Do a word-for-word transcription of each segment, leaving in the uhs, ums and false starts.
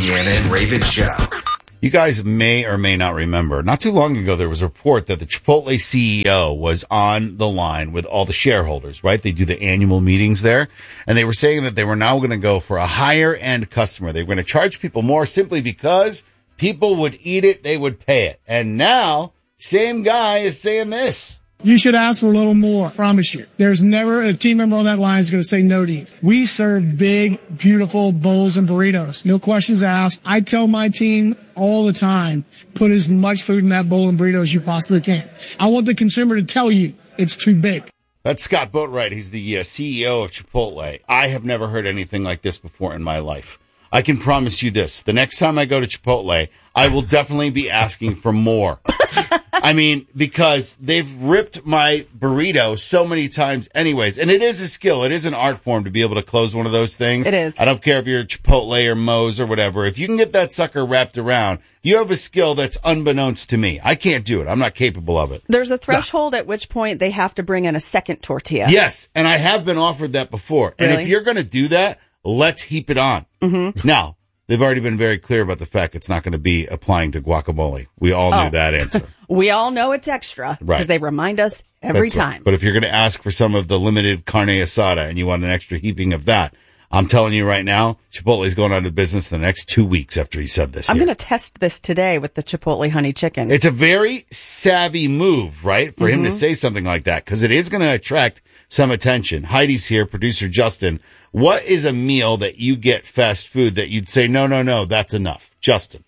Deanna and Raven Show. You guys may or may not remember, not too long ago, there was a report that the Chipotle C E O was on the line with all the shareholders, right? They do the annual meetings there. And they were saying that they were now going to go for a higher end customer. They were going to charge people more simply because people would eat it, they would pay it. And now, same guy is saying this. You should ask for a little more, I promise you. There's never a team member on that line is going to say no to you. We serve big, beautiful bowls and burritos. No questions asked. I tell my team all the time, put as much food in that bowl and burrito as you possibly can. I want the consumer to tell you it's too big. That's Scott Boatwright. He's the uh, C E O of Chipotle. I have never heard anything like this before in my life. I can promise you this. The next time I go to Chipotle, I will definitely be asking for more. I mean, because they've ripped my burrito so many times anyways. And it is a skill. It is an art form to be able to close one of those things. It is. I don't care if you're Chipotle or Moe's or whatever. If you can get that sucker wrapped around, you have a skill that's unbeknownst to me. I can't do it. I'm not capable of it. There's a threshold at which point they have to bring in a second tortilla. Yes. And I have been offered that before. Really? And if you're going to do that, let's heap it on. Mm-hmm. Now, they've already been very clear about the fact it's not going to be applying to guacamole. We all knew Oh. that answer. We all know it's extra because Right. they remind us every That's right. time. But if you're going to ask for some of the limited carne asada and you want an extra heaping of that, I'm telling you right now, Chipotle's going out of business the next two weeks after he said this. I'm here. going to test this today with the Chipotle honey chicken. It's a very savvy move, right, for Mm-hmm. him to say something like that, because it is going to attract some attention. Heidi's here, producer Justin. What is a meal that you get fast food that you'd say, no, no, no, that's enough? Justin.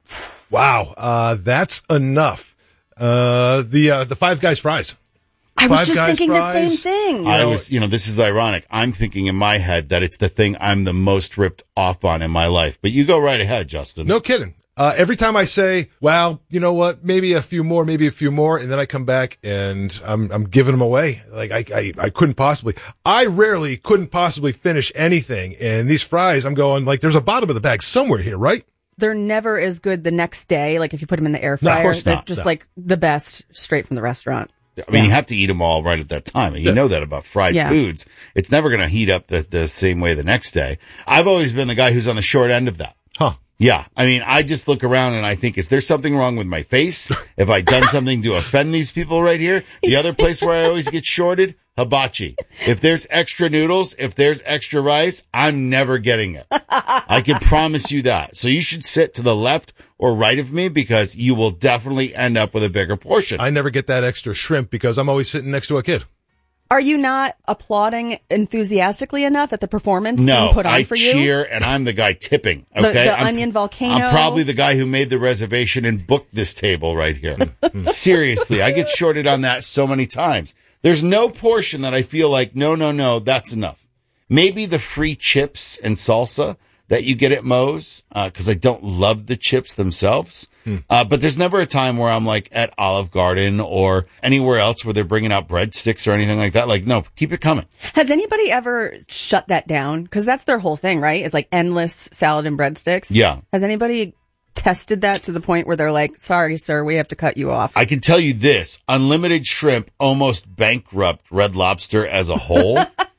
Wow, uh, that's enough. Uh, the uh, the Five Guys fries. I was Five just Guys thinking fries. the same thing. I know- was, you know, this is ironic. I'm thinking in my head that it's the thing I'm the most ripped off on in my life. But you go right ahead, Justin. No kidding. Uh, every time I say, well, you know what, maybe a few more, maybe a few more, and then I come back and I'm I'm giving them away. Like I I, I couldn't possibly. I rarely couldn't possibly finish anything. And these fries, I'm going like, there's a bottom of the bag somewhere here, right? They're never as good the next day. Like if you put them in the air No, of fryer, course they're not. just No. like the best straight from the restaurant. I mean, Yeah. you have to eat them all right at that time. And you know that about fried Yeah. foods. It's never going to heat up the, the same way the next day. I've always been the guy who's on the short end of that. Huh. Yeah. I mean, I just look around and I think, is there something wrong with my face? Have I done something to offend these people right here? The other place where I always get shorted, hibachi. If there's extra noodles, if there's extra rice, I'm never getting it. I can promise you that. So you should sit to the left or right of me because you will definitely end up with a bigger portion. I never get that extra shrimp because I'm always sitting next to a kid. Are you not applauding enthusiastically enough at the performance No, being put on I for you? cheer, and I'm the guy tipping. The- Okay, the I'm, onion volcano? I'm probably the guy who made the reservation and booked this table right here. Seriously, I get shorted on that so many times. There's no portion that I feel like, no, no, no, that's enough. Maybe the free chips and salsa that you get at Moe's, because I don't love the chips themselves. Uh, but there's never a time where I'm like at Olive Garden or anywhere else where they're bringing out breadsticks or anything like that. Like, no, keep it coming. Has anybody ever shut that down? Because that's their whole thing, right? It's like endless salad and breadsticks. Yeah. Has anybody tested that to the point where they're like, sorry, sir, we have to cut you off? I can tell you this, unlimited shrimp almost bankrupt Red Lobster as a whole.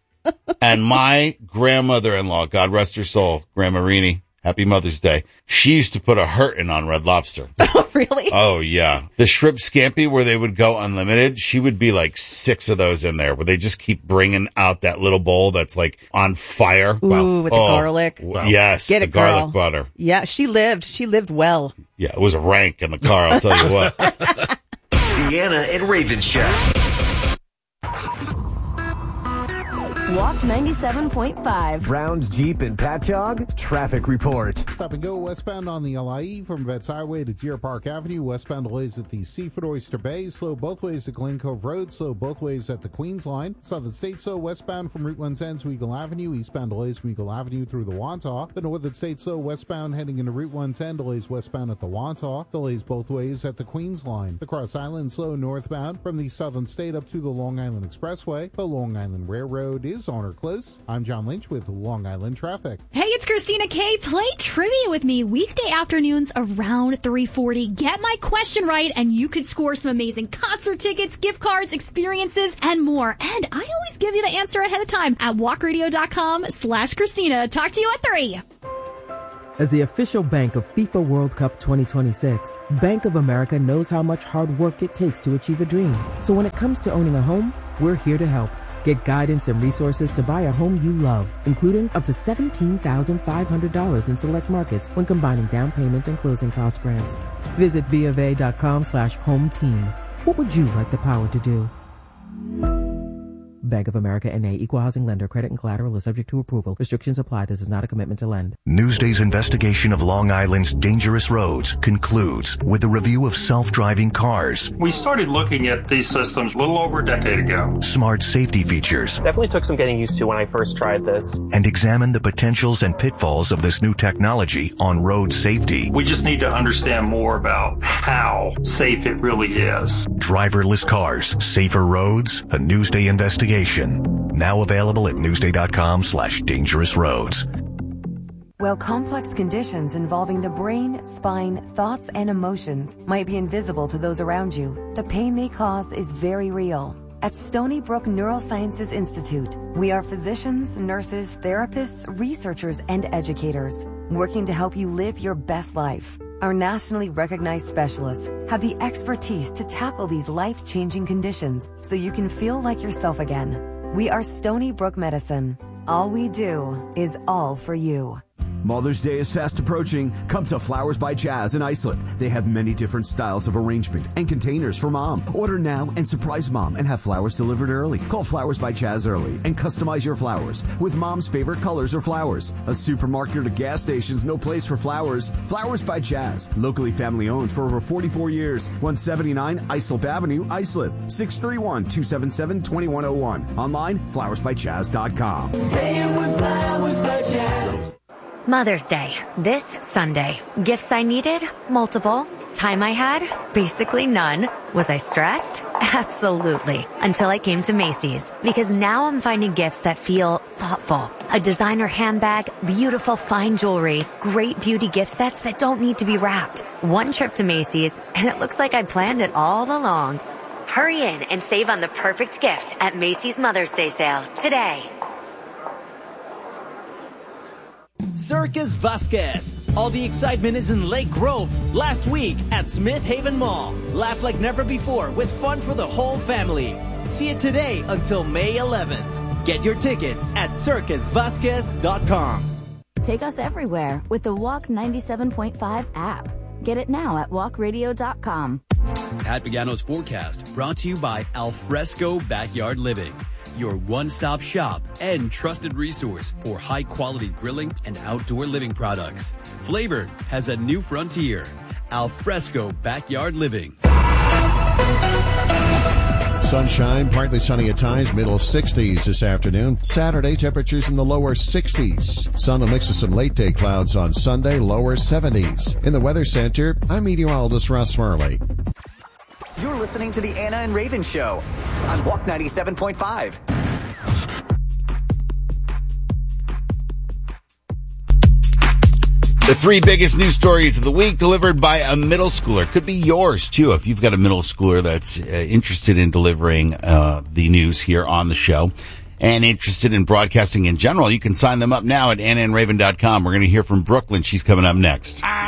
And my grandmother-in-law, God rest her soul, Grandma Rini, happy Mother's Day, she used to put a hurtin' on Red Lobster. Oh, really? Oh, yeah. The shrimp scampi where they would go unlimited, she would be like six of those in there where they just keep bringing out that little bowl that's like on fire. Ooh, with the Oh, garlic. wow. Yes, Get the it, girl. garlic butter. Yeah, she lived. She lived well. Yeah, it was a rank in the car, I'll tell you what. Deanna and Raven Show. Walk ninety-seven point five. Browns, Jeep, and Patchogue. Traffic report. Stop and go westbound on the L I E from Vets Highway to Deer Park Avenue. Westbound delays at the Seafood Oyster Bay. Slow both ways at Glen Cove Road. Slow both ways at the Queens Line. Southern States slow westbound from Route one's end to Eagle Avenue. Eastbound delays from Eagle Avenue through the Wantagh. The Northern States slow westbound heading into Route one's end. Delays westbound at the Wantagh. Delays both ways at the Queens Line. The Cross Island slow northbound from the Southern State up to the Long Island Expressway. The Long Island Railroad is on or close. I'm John Lynch with Long Island Traffic. Hey, it's Christina K. Play trivia with me weekday afternoons around three forty. Get my question right, and you could score some amazing concert tickets, gift cards, experiences, and more. And I always give you the answer ahead of time at walkradio.com slash Christina. Talk to you at three. As the official bank of FIFA World Cup twenty twenty-six, Bank of America knows how much hard work it takes to achieve a dream. So when it comes to owning a home, we're here to help. Get guidance and resources to buy a home you love, including up to seventeen thousand five hundred dollars in select markets when combining down payment and closing cost grants. Visit BofA.com slash home team. What would you like the power to do? Bank of America N A, Equal Housing Lender. Credit and collateral is subject to approval. Restrictions apply. This is not a commitment to lend. Newsday's investigation of Long Island's dangerous roads concludes with a review of self-driving cars. We started looking at these systems a little over a decade ago. Smart safety features. Definitely took some getting used to when I first tried this. And examine the potentials and pitfalls of this new technology on road safety. We just need to understand more about how safe it really is. Driverless cars, safer roads, a Newsday investigation. Now available at newsday.com slash dangerous roads. While complex conditions involving the brain, spine, thoughts, and emotions might be invisible to those around you, the pain they cause is very real. At Stony Brook Neurosciences Institute, we are physicians, nurses, therapists, researchers, and educators working to help you live your best life. Our nationally recognized specialists have the expertise to tackle these life-changing conditions so you can feel like yourself again. We are Stony Brook Medicine. All we do is all for you. Mother's Day is fast approaching. Come to Flowers by Jazz in Islip. They have many different styles of arrangement and containers for mom. Order now and surprise mom and have flowers delivered early. Call Flowers by Jazz early and customize your flowers with mom's favorite colors or flowers. A supermarket or gas station's no place for flowers. Flowers by Jazz, locally family owned for over forty-four years. one seventy-nine Islip Avenue, Islip. six three one, two seven seven, two one zero one. Online, flowers by jazz dot com. Say it with Flowers by Jazz. Mother's Day, this Sunday. Gifts I needed? Multiple. Time I had? Basically none. Was I stressed? Absolutely. Until I came to Macy's. Because now I'm finding gifts that feel thoughtful. A designer handbag, beautiful fine jewelry, great beauty gift sets that don't need to be wrapped. One trip to Macy's, and it looks like I planned it all along. Hurry in and save on the perfect gift at Macy's Mother's Day sale today. Circus Vasquez. All the excitement is in Lake Grove last week at Smith Haven Mall. Laugh like never before with fun for the whole family. See it today until May eleventh. Get your tickets at circus vasquez dot com. Take us everywhere with the Walk ninety-seven point five app. Get it now at walk radio dot com. Pat Pagano's forecast brought to you by Alfresco Backyard Living, your one-stop shop and trusted resource for high-quality grilling and outdoor living products. Flavor has a new frontier. Alfresco Backyard Living. Sunshine, partly sunny at times, middle sixties this afternoon. Saturday, temperatures in the lower sixties. Sun will mix with some late-day clouds on Sunday, lower seventies. In the Weather Center, I'm meteorologist Russ Murley. You're listening to the Anna and Raven Show on Walk ninety-seven point five. The three biggest news stories of the week delivered by a middle schooler. Could be yours, too, if you've got a middle schooler that's uh, interested in delivering uh, the news here on the show and interested in broadcasting in general. You can sign them up now at anna and raven dot com. We're going to hear from Brooklyn. She's coming up next.